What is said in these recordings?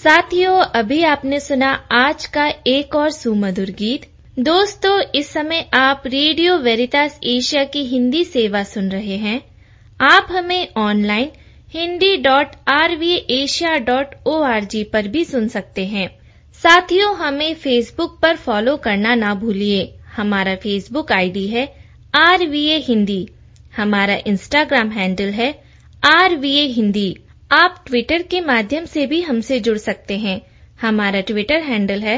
साथियों, अभी आपने सुना आज का एक और सुमधुर गीत। दोस्तों, इस समय आप रेडियो वेरितास एशिया की हिंदी सेवा सुन रहे हैं। आप हमें ऑनलाइन hindi.rvasia.org पर भी सुन सकते हैं। साथियों, हमें फेसबुक पर फॉलो करना ना भूलिए। हमारा फेसबुक आईडी है RVA हिंदी। हमारा इंस्टाग्राम हैंडल है RVA हिंदी। आप ट्विटर के माध्यम से भी हमसे जुड़ सकते हैं। हमारा ट्विटर हैंडल है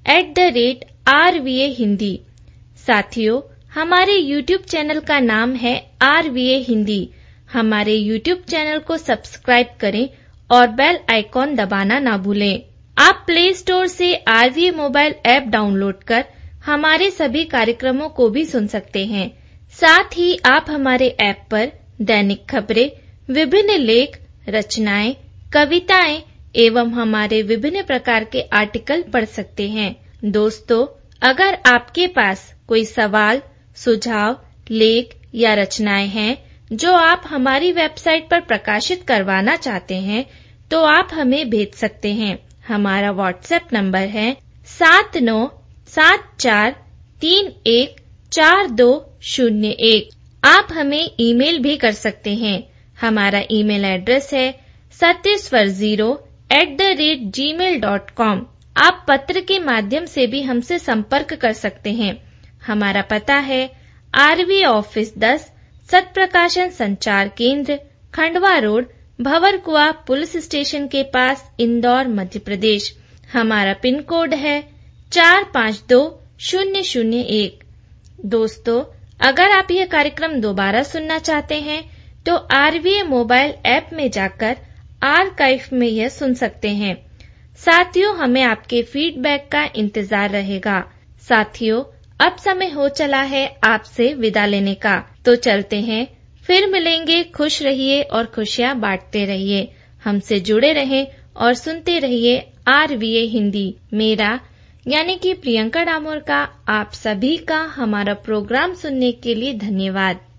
@RVA हिंदी। साथियों, हमारे यूट्यूब चैनल का नाम है RVA हिंदी। हमारे यूट्यूब चैनल को सब्सक्राइब करें और बेल आइकॉन दबाना ना भूलें। आप प्ले स्टोर से RVA मोबाइल ऐप डाउनलोड कर हमारे सभी कार्यक्रमों को भी सुन सकते हैं। साथ ही आप हमारे ऐप पर दैनिक खबरें, विभिन्न लेख, रचनाएं, कविताएं एवं हमारे विभिन्न प्रकार के आर्टिकल पढ़ सकते हैं। दोस्तों, अगर आपके पास कोई सवाल, सुझाव, लेख या रचनाएं हैं जो आप हमारी वेबसाइट पर प्रकाशित करवाना चाहते हैं, तो आप हमें भेज सकते हैं। हमारा व्हाट्सएप नंबर है 7974314201। आप हमें ईमेल भी कर सकते हैं। हमारा ईमेल एड्रेस है satyaswar0@gmail.com। आप पत्र के माध्यम से भी हमसे संपर्क कर सकते हैं। हमारा पता है RVA ऑफिस 10, सत्प्रकाशन संचार केंद्र, Khandwa road, Bhanwarkuan police station के पास, इंदौर, मध्य प्रदेश। हमारा पिन कोड है 452001। दोस्तों, अगर आप यह कार्यक्रम दोबारा सुनना चाहते हैं तो RVA मोबाइल ऐप में जाकर आर्काइव में यह सुन सकते हैं। साथियों, हमें आपके फीडबैक का इंतजार रहेगा। साथियों, अब समय हो चला है आपसे विदा लेने का, तो चलते हैं। फिर मिलेंगे। खुश रहिए और खुशियां बांटते रहिए। हमसे जुड़े रहें और सुनते रहिए RVA हिंदी। मेरा यानी कि प्रियंका डामोर का आप सभी का हमारा प्रोग्राम सुनने के लिए धन्यवाद।